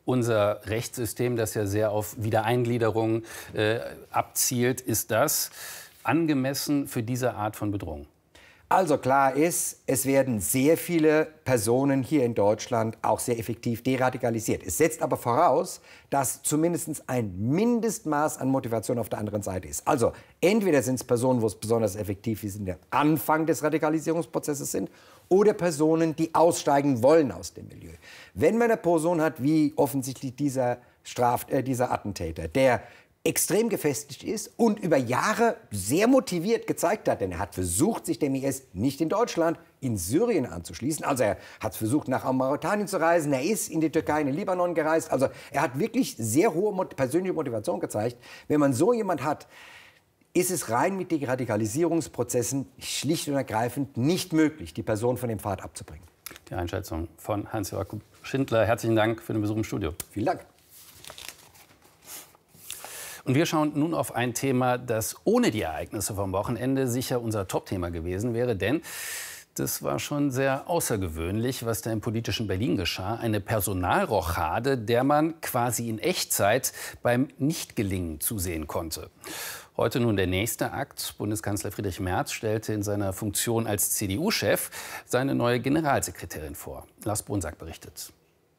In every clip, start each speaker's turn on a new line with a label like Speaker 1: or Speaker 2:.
Speaker 1: unser Rechtssystem, das ja sehr auf Wiedereingliederung abzielt, ist das angemessen für diese Art von Bedrohung?
Speaker 2: Also klar ist, es werden sehr viele Personen hier in Deutschland auch sehr effektiv deradikalisiert. Es setzt aber voraus, dass zumindest ein Mindestmaß an Motivation auf der anderen Seite ist. Also entweder sind es Personen, wo es besonders effektiv ist, in der Anfang des Radikalisierungsprozesses sind, oder Personen, die aussteigen wollen aus dem Milieu. Wenn man eine Person hat, wie offensichtlich dieser Attentäter, der extrem gefestigt ist und über Jahre sehr motiviert gezeigt hat, denn er hat versucht, sich dem IS nicht in Deutschland, in Syrien anzuschließen. Also er hat versucht, nach Mauretanien zu reisen, er ist in die Türkei, in den Libanon gereist. Also er hat wirklich sehr hohe persönliche Motivation gezeigt. Wenn man so jemand hat, ist es rein mit den Radikalisierungsprozessen schlicht und ergreifend nicht möglich, die Person von dem Pfad abzubringen.
Speaker 1: Die Einschätzung von Hans-Jörg Schindler. Herzlichen Dank für den Besuch im Studio.
Speaker 2: Vielen Dank.
Speaker 1: Und wir schauen nun auf ein Thema, das ohne die Ereignisse vom Wochenende sicher unser Top-Thema gewesen wäre. Denn das war schon sehr außergewöhnlich, was da im politischen Berlin geschah. Eine Personalrochade, der man quasi in Echtzeit beim Nichtgelingen zusehen konnte. Heute nun der nächste Akt. Bundeskanzler Friedrich Merz stellte in seiner Funktion als CDU-Chef seine neue Generalsekretärin vor. Lars Brunsack berichtet.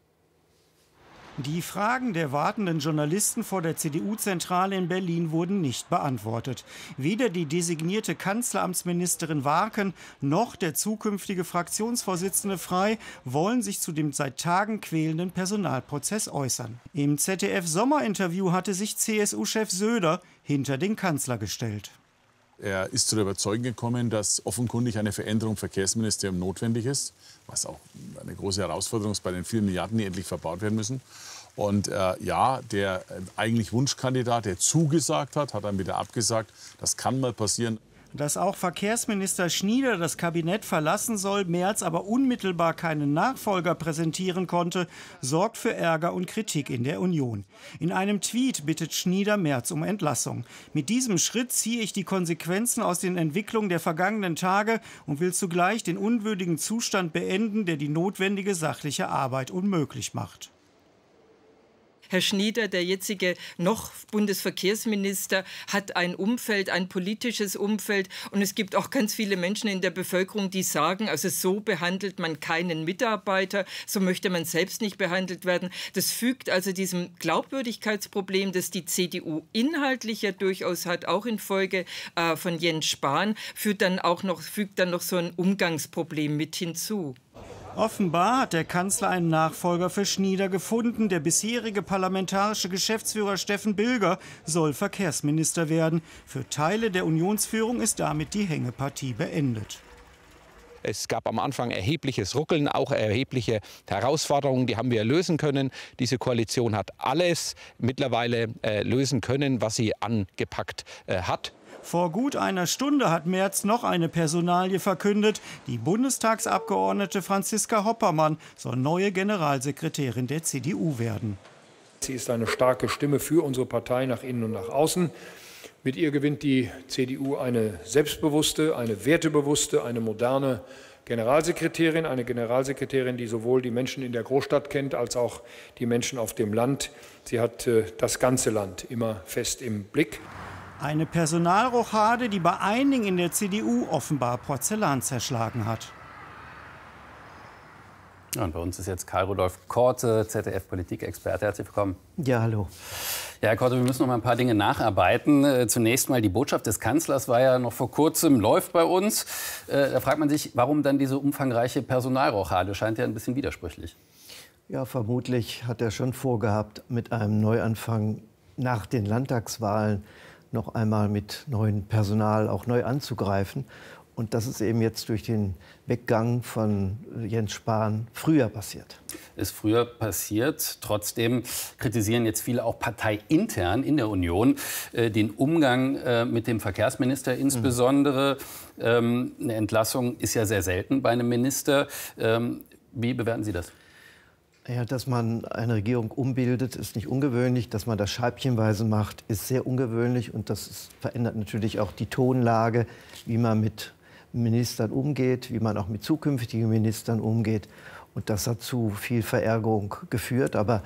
Speaker 3: Die Fragen der wartenden Journalisten vor der CDU-Zentrale in Berlin wurden nicht beantwortet. Weder die designierte Kanzleramtsministerin Warken noch der zukünftige Fraktionsvorsitzende Frey wollen sich zu dem seit Tagen quälenden Personalprozess äußern. Im ZDF-Sommerinterview hatte sich CSU-Chef Söder hinter den Kanzler gestellt.
Speaker 4: Er ist zu der Überzeugung gekommen, dass offenkundig eine Veränderung im Verkehrsministerium notwendig ist, was auch eine große Herausforderung ist bei den vielen Milliarden, die endlich verbaut werden müssen. Und ja, der eigentlich Wunschkandidat, der zugesagt hat, hat dann wieder abgesagt. Das kann mal passieren.
Speaker 3: Dass auch Verkehrsminister Schnieder das Kabinett verlassen soll, Merz aber unmittelbar keinen Nachfolger präsentieren konnte, sorgt für Ärger und Kritik in der Union. In einem Tweet bittet Schnieder Merz um Entlassung. Mit diesem Schritt ziehe ich die Konsequenzen aus den Entwicklungen der vergangenen Tage und will zugleich den unwürdigen Zustand beenden, der die notwendige sachliche Arbeit unmöglich macht.
Speaker 5: Herr Schnieder, der jetzige noch Bundesverkehrsminister, hat ein Umfeld, ein politisches Umfeld. Und es gibt auch ganz viele Menschen in der Bevölkerung, die sagen, also so behandelt man keinen Mitarbeiter, so möchte man selbst nicht behandelt werden. Das fügt also diesem Glaubwürdigkeitsproblem, das die CDU inhaltlich ja durchaus hat, auch infolge von Jens Spahn, fügt dann noch so ein Umgangsproblem mit hinzu.
Speaker 3: Offenbar hat der Kanzler einen Nachfolger für Schnieder gefunden. Der bisherige parlamentarische Geschäftsführer Steffen Bilger soll Verkehrsminister werden. Für Teile der Unionsführung ist damit die Hängepartie beendet.
Speaker 6: Es gab am Anfang erhebliches Ruckeln, auch erhebliche Herausforderungen, die haben wir lösen können. Diese Koalition hat alles mittlerweile lösen können, was sie angepackt hat.
Speaker 3: Vor gut einer Stunde hat Merz noch eine Personalie verkündet. Die Bundestagsabgeordnete Franziska Hoppermann soll neue Generalsekretärin der CDU werden.
Speaker 7: Sie ist eine starke Stimme für unsere Partei nach innen und nach außen. Mit ihr gewinnt die CDU eine selbstbewusste, eine wertebewusste, eine moderne Generalsekretärin. Eine Generalsekretärin, die sowohl die Menschen in der Großstadt kennt, als auch die Menschen auf dem Land. Sie hat das ganze Land immer fest im Blick.
Speaker 3: Eine Personalrochade, die bei einigen in der CDU offenbar Porzellan zerschlagen hat.
Speaker 1: Ja, und bei uns ist jetzt Karl-Rudolf Korte, ZDF-Politikexperte. Herzlich willkommen.
Speaker 8: Ja, hallo.
Speaker 1: Ja, Herr Korte, wir müssen noch mal ein paar Dinge nacharbeiten. Zunächst mal, die Botschaft des Kanzlers war ja noch vor kurzem, läuft bei uns. Da fragt man sich, warum dann diese umfangreiche Personalrochade? Scheint ja ein bisschen widersprüchlich.
Speaker 8: Ja, vermutlich hat er schon vorgehabt, mit einem Neuanfang nach den Landtagswahlen noch einmal mit neuem Personal auch neu anzugreifen. Und das ist eben jetzt durch den Weggang von Jens Spahn früher passiert.
Speaker 1: Ist früher passiert. Trotzdem kritisieren jetzt viele auch parteiintern in der Union den Umgang mit dem Verkehrsminister insbesondere. Eine Entlassung ist ja sehr selten bei einem Minister. Wie bewerten Sie das?
Speaker 8: Ja, dass man eine Regierung umbildet, ist nicht ungewöhnlich. Dass man das scheibchenweise macht, ist sehr ungewöhnlich. Und verändert natürlich auch die Tonlage, wie man mit Ministern umgeht, wie man auch mit zukünftigen Ministern umgeht. Und das hat zu viel Verärgerung geführt. Aber